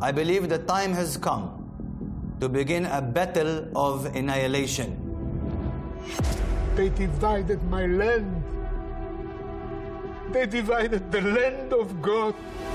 I believe the time has come to begin a battle of annihilation. They divided my land. They divided the land of God.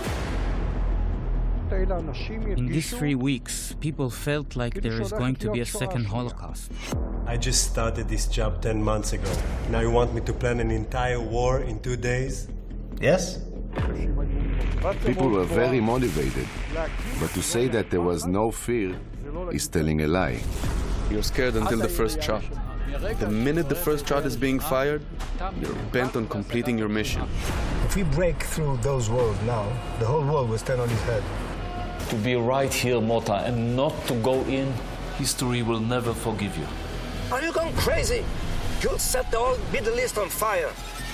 In these 3 weeks, people felt like there is going to be a second Holocaust. I just started this job 10 months ago. Now you want me to plan an entire war in 2 days? Yes? People were very motivated, but to say that there was no fear is telling a lie. You're scared until the first shot. The minute the first shot is being fired, you're bent on completing your mission. If we break through those walls now, the whole world will stand on its head. To be right here, Mota, and not to go in, history will never forgive you. Are you going crazy? You'll set the whole Middle East on fire.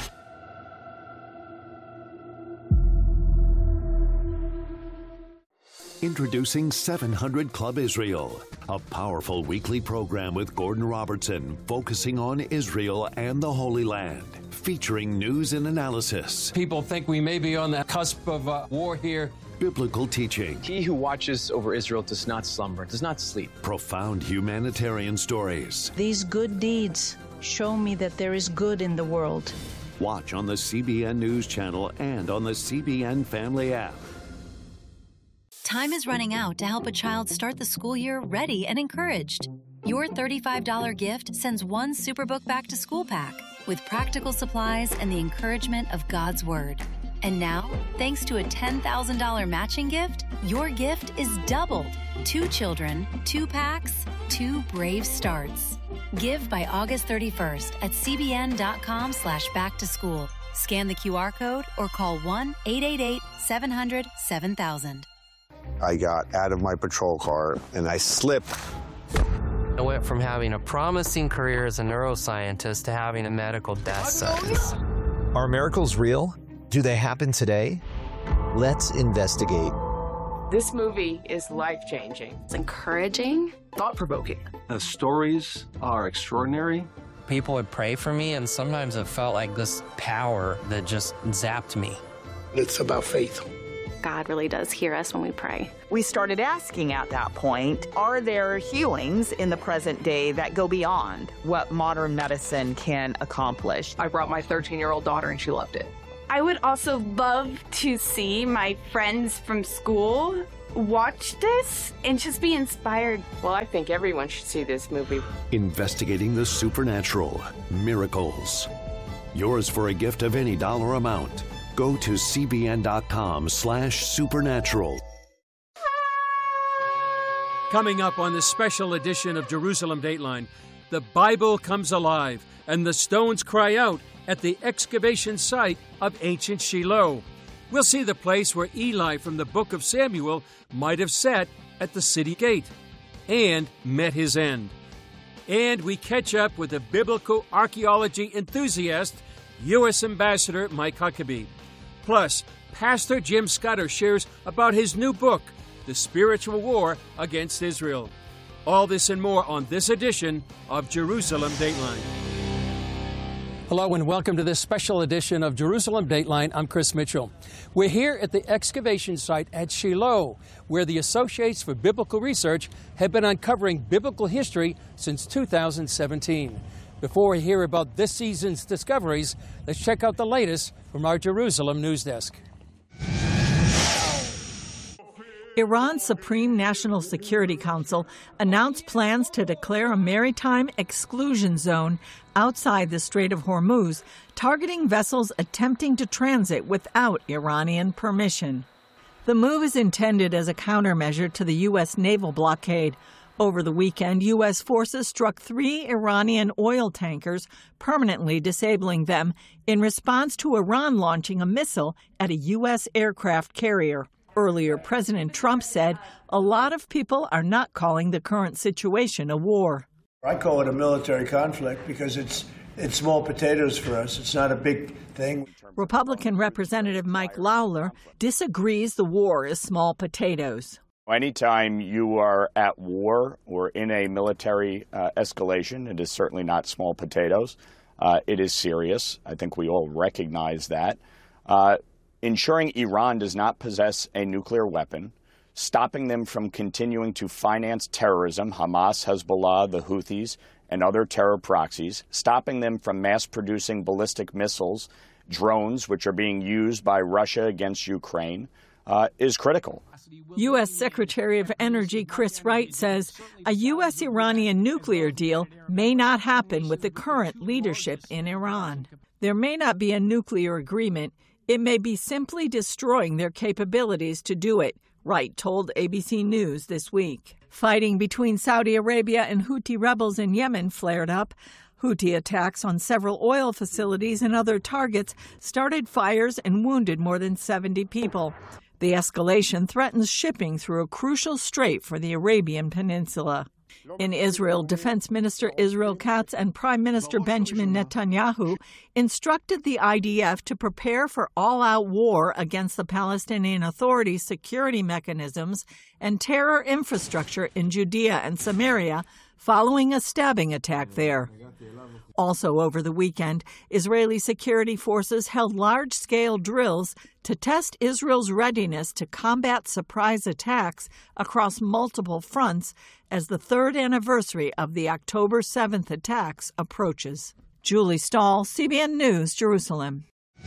Introducing 700 Club Israel, a powerful weekly program with Gordon Robertson focusing on Israel and the Holy Land, featuring news and analysis. People think we may be on the cusp of war here. Biblical teaching. He who watches over Israel does not slumber, does not sleep. Profound humanitarian stories. These good deeds show me that there is good in the world. Watch on the CBN News Channel and on the CBN Family app. Time is running out to help a child start the school year ready and encouraged. Your $35 gift sends one Superbook Back to School pack with practical supplies and the encouragement of God's Word. And now, thanks to a $10,000 matching gift, your gift is doubled. 2 children, 2 packs, 2 brave starts. Give by August 31st at cbn.com/backtoschool. Scan the QR code or call 1-888-700-7000. I got out of my patrol car and I slipped. I went from having a promising career as a neuroscientist to having a medical death sentence. Are miracles real? Do they happen today? Let's investigate. This movie is life-changing. It's encouraging, thought-provoking. The stories are extraordinary. People would pray for me, and sometimes it felt like this power that just zapped me. It's about faith. God really does hear us when we pray. We started asking at that point, are there healings in the present day that go beyond what modern medicine can accomplish? I brought my 13-year-old daughter and she loved it. I would also love to see my friends from school watch this and just be inspired. Well, I think everyone should see this movie. Investigating the supernatural, miracles. Yours for a gift of any dollar amount. Go to cbn.com/supernatural. Coming up on this special edition of Jerusalem Dateline, the Bible comes alive and the stones cry out at the excavation site of ancient Shiloh. We'll see the place where Eli from the book of Samuel might have sat at the city gate and met his end. And we catch up with the biblical archaeology enthusiast, U.S. Ambassador Mike Huckabee. Plus, Pastor Jim Scudder shares about his new book, The Spiritual War Against Israel. All this and more on this edition of Jerusalem Dateline. Hello and welcome to this special edition of Jerusalem Dateline. I'm Chris Mitchell. We're here at the excavation site at Shiloh, where the Associates for Biblical Research have been uncovering biblical history since 2017. Before we hear about this season's discoveries, let's check out the latest from our Jerusalem news desk. Iran's Supreme National Security Council announced plans to declare a maritime exclusion zone outside the Strait of Hormuz, targeting vessels attempting to transit without Iranian permission. The move is intended as a countermeasure to the U.S. naval blockade. Over the weekend, U.S. forces struck 3 Iranian oil tankers, permanently disabling them, in response to Iran launching a missile at a U.S. aircraft carrier. Earlier, President Trump said a lot of people are not calling the current situation a war. I call it a military conflict because it's small potatoes for us. It's not a big thing. Republican Representative Mike Lawler disagrees the war is small potatoes. Anytime you are at war or in a military escalation, it is certainly not small potatoes. It is serious. I think we all recognize that. Ensuring Iran does not possess a nuclear weapon, stopping them from continuing to finance terrorism, Hamas, Hezbollah, the Houthis, and other terror proxies, stopping them from mass-producing ballistic missiles, drones, which are being used by Russia against Ukraine, is critical. U.S. Secretary of Energy Chris Wright says a U.S.-Iranian nuclear deal may not happen with the current leadership in Iran. There may not be a nuclear agreement. It may be simply destroying their capabilities to do it, Wright told ABC News this week. Fighting between Saudi Arabia and Houthi rebels in Yemen flared up. Houthi attacks on several oil facilities and other targets started fires and wounded more than 70 people. The escalation threatens shipping through a crucial strait for the Arabian Peninsula. In Israel, Defense Minister Israel Katz and Prime Minister Benjamin Netanyahu instructed the IDF to prepare for all-out war against the Palestinian Authority's security mechanisms and terror infrastructure in Judea and Samaria following a stabbing attack there. Also over the weekend, Israeli security forces held large-scale drills to test Israel's readiness to combat surprise attacks across multiple fronts as the third anniversary of the October 7th attacks approaches. Julie Stahl, CBN News, Jerusalem.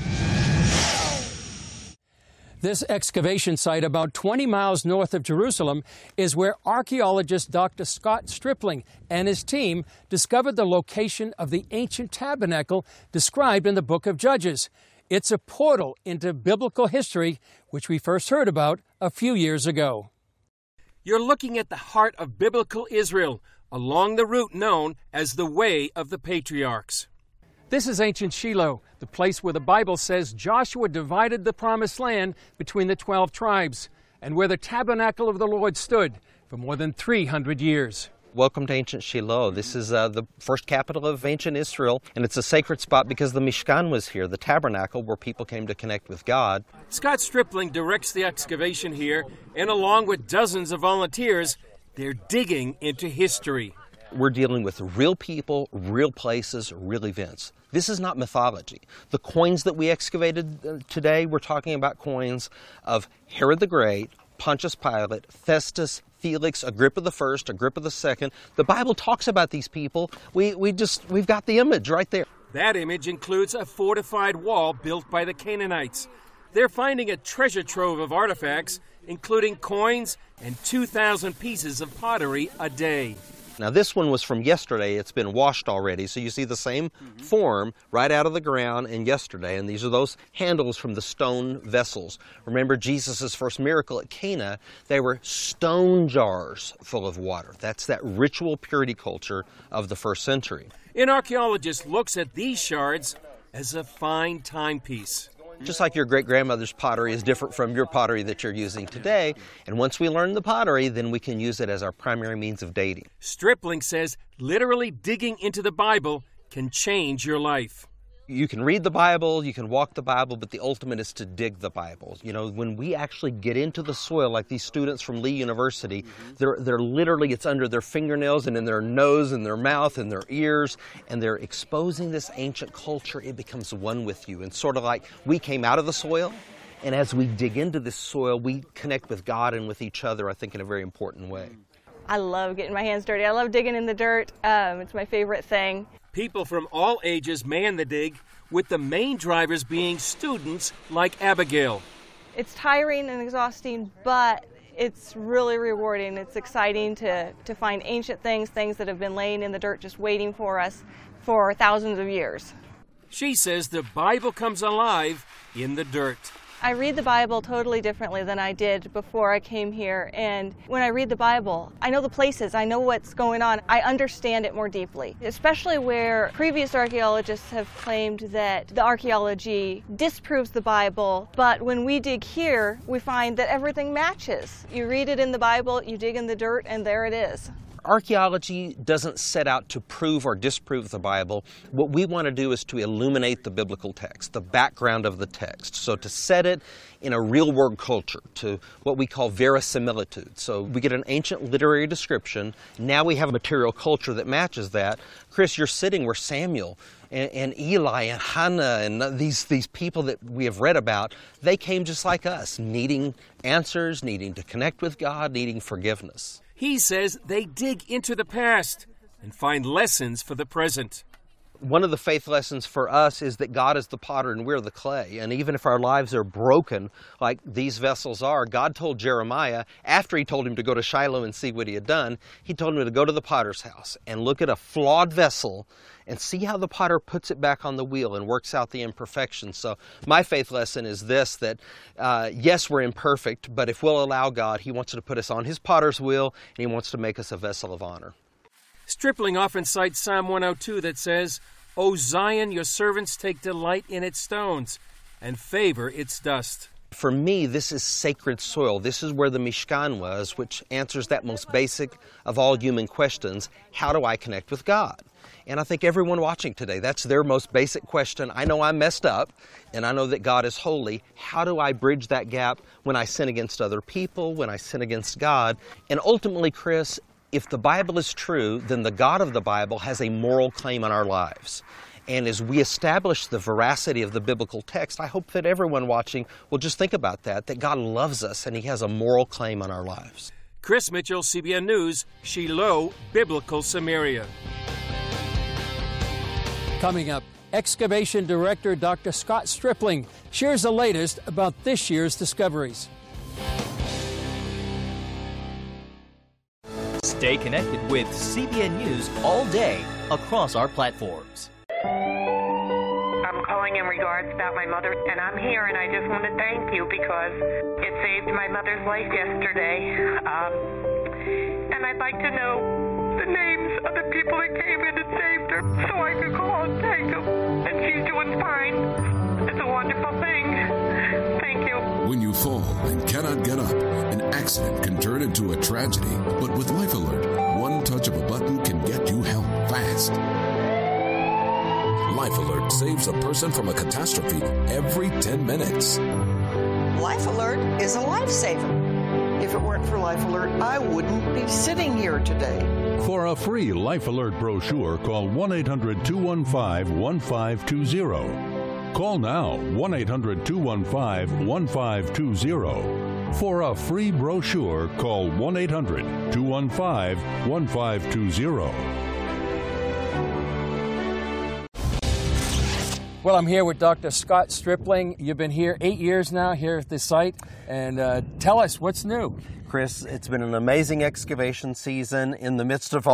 This excavation site about 20 miles north of Jerusalem is where archaeologist Dr. Scott Stripling and his team discovered the location of the ancient tabernacle described in the book of Judges. It's a portal into biblical history, which we first heard about a few years ago. You're looking at the heart of biblical Israel, along the route known as the Way of the Patriarchs. This is ancient Shiloh, the place where the Bible says Joshua divided the promised land between the 12 tribes, and where the tabernacle of the Lord stood for more than 300 years. Welcome to ancient Shiloh. This is the first capital of ancient Israel, and it's a sacred spot because the Mishkan was here, the tabernacle where people came to connect with God. Scott Stripling directs the excavation here, and along with dozens of volunteers, they're digging into history. We're dealing with real people, real places, real events. This is not mythology. The coins that we excavated today, we're talking about coins of Herod the Great, Pontius Pilate, Festus, Felix, Agrippa I, Agrippa II. The Bible talks about these people. We've got the image right there. That image includes a fortified wall built by the Canaanites. They're finding a treasure trove of artifacts, including coins and 2,000 pieces of pottery a day. Now this one was from yesterday. It's been washed already, so you see the same form right out of the ground and yesterday, and these are those handles from the stone vessels. Remember Jesus' first miracle at Cana, they were stone jars full of water. That's that ritual purity culture of the first century. An archaeologist looks at these shards as a fine timepiece. Just like your great-grandmother's pottery is different from your pottery that you're using today. And once we learn the pottery, then we can use it as our primary means of dating. Stripling says literally digging into the Bible can change your life. You can read the Bible, you can walk the Bible, but the ultimate is to dig the Bible. You know, when we actually get into the soil, like these students from Lee University, they're literally, it's under their fingernails and in their nose and their mouth and their ears, and they're exposing this ancient culture. It becomes one with you. And sort of like we came out of the soil, and as we dig into this soil, we connect with God and with each other, I think, in a very important way. I love getting my hands dirty. I love digging in the dirt. It's my favorite thing. People from all ages man the dig, with the main drivers being students like Abigail. It's tiring and exhausting, but it's really rewarding. It's exciting to find ancient things that have been laying in the dirt just waiting for us for thousands of years. She says the Bible comes alive in the dirt. I read the Bible totally differently than I did before I came here, and when I read the Bible, I know the places, I know what's going on, I understand it more deeply, especially where previous archaeologists have claimed that the archaeology disproves the Bible, but when we dig here, we find that everything matches. You read it in the Bible, you dig in the dirt, and there it is. archaeology doesn't set out to prove or disprove the Bible. What we want to do is to illuminate the biblical text, the background of the text. So to set it in a real-world culture, to what we call verisimilitude. So we get an ancient literary description. Now we have a material culture that matches that. Chris, you're sitting where Samuel and Eli and Hannah and these people that we have read about, they came just like us, needing answers, needing to connect with God, needing forgiveness. He says they dig into the past and find lessons for the present. One of the faith lessons for us is that God is the potter and we're the clay. And even if our lives are broken, like these vessels are, God told Jeremiah, after he told him to go to Shiloh and see what he had done, he told him to go to the potter's house and look at a flawed vessel and see how the potter puts it back on the wheel and works out the imperfections. So my faith lesson is this, that yes, we're imperfect, but if we'll allow God, he wants to put us on his potter's wheel and he wants to make us a vessel of honor. Stripling often cites Psalm 102 that says, "O Zion, your servants take delight in its stones and favor its dust." For me, this is sacred soil. This is where the Mishkan was, which answers that most basic of all human questions: how do I connect with God? And I think everyone watching today, that's their most basic question. I know I'm messed up, and I know that God is holy. How do I bridge that gap when I sin against other people, when I sin against God? And ultimately, Chris, if the Bible is true, then the God of the Bible has a moral claim on our lives. And as we establish the veracity of the biblical text, I hope that everyone watching will just think about that God loves us and he has a moral claim on our lives. Chris Mitchell, CBN News, Shiloh, Biblical Samaria. Coming up, Excavation Director Dr. Scott Stripling shares the latest about this year's discoveries. Stay connected with CBN News all day across our platforms. I'm calling in regards about my mother, and I'm here, and I just want to thank you because it saved my mother's life yesterday. And I'd like to know the names of the people that came in and saved her so I could call and thank them. And she's doing fine. It's a wonderful thing. Thank you. When you fall and cannot get up, an accident can turn into a tragedy. But with Life Alert, one touch of a button can get you help fast. Life Alert saves a person from a catastrophe every 10 minutes. Life Alert is a lifesaver. If it weren't for Life Alert, I wouldn't be sitting here today. For a free Life Alert brochure, call 1-800-215-1520. Call now, 1-800-215-1520. For a free brochure, call 1-800-215-1520. Well, I'm here with Dr. Scott Stripling. You've been here 8 years now, here at this site. And tell us, what's new? Chris, it's been an amazing excavation season. In the midst of all